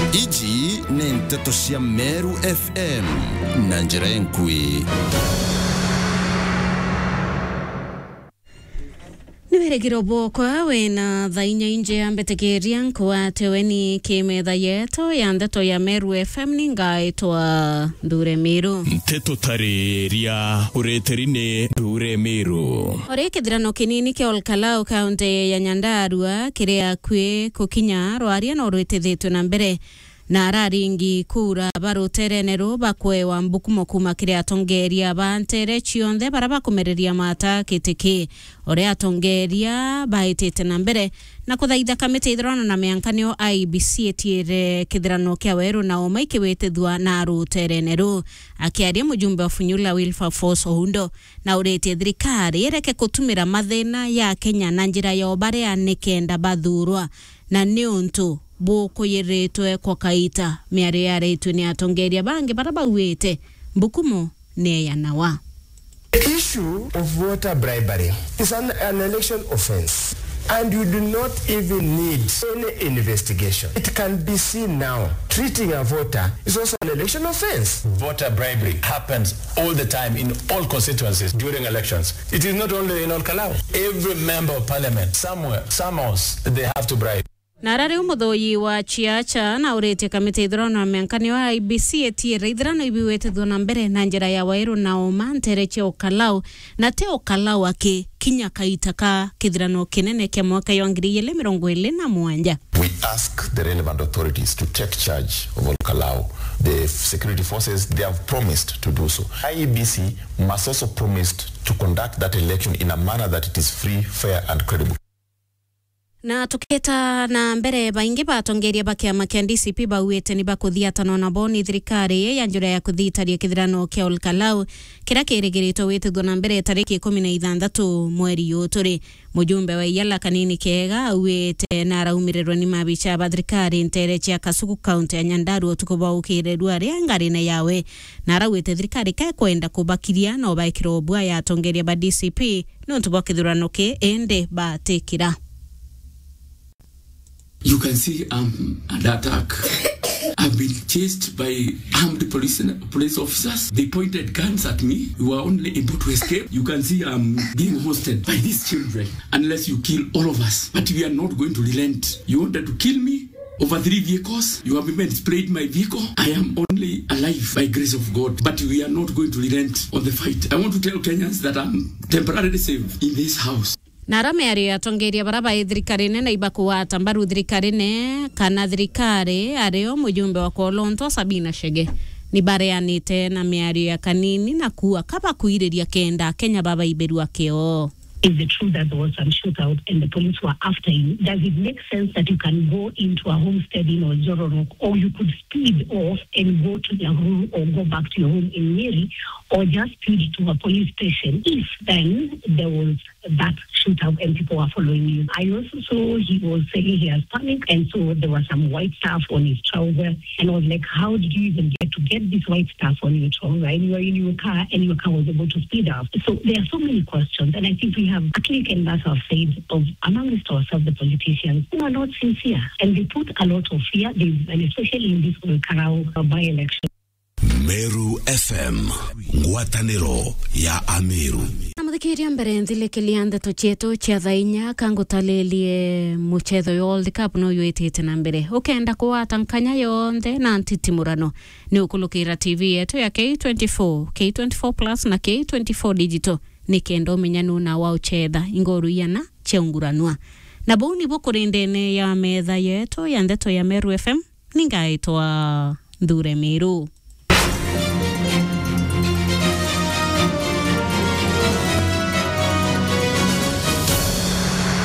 Iji ni nteto cia Meru FM na njira enkui. Niweregiro bokwa wena thainya inje ambetegeria nkwa teweni kimetha yeto ya ndeto ya Meru FM ningaitwa Ndure Miru. Nteto tariria ureterine Ndure Miru. Ore kithirano kinini kia Olkalau kaunti ya Nyandarua kiria kwi kukinya rwaria no rwitithitwe na mbere na araringi kura baruterenero bakwewa mbukumo kuma kiria atongeria bantere chionthe baraba kumereria mata kitiki ore atongeria baitete na mbere na kuthaitha kamiti ithirano na miankanio IBC etiere kithirano kia weru na oma ikiwitithwa na ruterenero akiaria mujumbe wa Funyula Wilberforce Oundo na uretie thirikari yereke kutumira mathina ya Kenya na njira ya obare anikenda bathurwa na niuntu boko yeretwe kwa kaita miare yare itu ni atongeria bange baraba uete mbukumo ne yanawa. The issue of voter bribery is an election offense, and you do not even need any investigation. It can be seen now. Treating a voter is also an election offense. Voter bribery happens all the time in all constituencies during elections. It is not only in Olkalau. Every member of parliament, somewhere, they have to bribe. Narare umuthoyi wa Chiacha na urete kamite ithirano miankani wa IBC etiere ithirano ibiwete thona mbere na njira ya wairu na oma ntereche Olkalau na te Olkalau ake kinya kaita ka kithirano kinene kia mwaka wa 2027. We ask the relevant authorities to take charge of Olkalau. The security forces, they have promised to do so. IEBC must also promise to conduct that election in a manner that it is free, fair and credible. Na tuketa na mbere baingi batongeria bakiama kia DCP bauete ni bakuthia tano na boni thirikari ya njura ya kuthitaria kithirano kia Olkalau kira kirigirito witithwa na mbere tariki 16 mweri uturi. Mujumbe wa Yala Kanini Kega auete na araumirirwa ni mabicha ba thirikari ntereche ya Kasuku kaunti ya Nyandarua tukubaukire duare ngarine yawe na arauete thirikari kae kwenda kubakiria no baikiro bua ya tongeria ba DCP no tubakithurano ke ende batekira. You can see under attack. I've been chased by armed police officers. They pointed guns at me. We were only able to escape. You can see I'm being hosted by these children unless you kill all of us. But we are not going to relent. You wanted to kill me? Over 3 vehicles. You have even sprayed my vehicle. I am only alive by grace of God. But we are not going to relent on the fight. I want to tell Kenyans that I'm temporarily safe in this house. Narame ari atongeria baraba thirikari ne na ibakuwa tambaru thirikari ne kana thirikari areo mujumbe wa Kolonto Sabina Chege ni bareanite na miario ya kanini na kuwa kaba kuiriria kenda Kenya baba iberu akeo. Is it true that there was some shootout and the police were after you? Does it make sense that you can go into a homestead in Ojororok, or you could speed off and go to your home or go back to your home in Nyeri, or just speed to a police station if then there was that shootout and people were following you? I also saw he was saying he has panic, and so there was some white stuff on his trouser, and I was like, how did you even get this white stuff on your trouser? And you were in your car and your car was able to speed up. So there are so many questions, and I think we have a clique and mass of faith of amongst ourselves, the politicians, who are not sincere, and they put a lot of fear, and especially in this Olkalau by-election. Meru FM, ngwataniro ya Ameru. Namuthikiriria mbere nthile kilianda tocheto chia thainya kangutalelie muchetho ya World Cup no yuitite na mbere. Ukenda kuwata nkanya yonthe na ntitimurano ni ukulukira TV yetu ya K24, K24 Plus na K24 Digital ni kendo menyanu na wa uchetha ingoru yana cheunguranwa. Na boni bokurindene ya metha yetu ya ndeto ya Meru FM ningaitwa Ndure Miru.